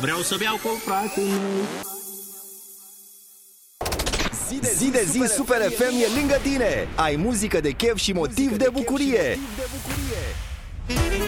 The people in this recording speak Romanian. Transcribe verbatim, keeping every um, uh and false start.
Vreau să beau cu frații mei. Zi de zi, de zi Super F M e lângă tine. Ai muzică de chef și motiv de bucurie.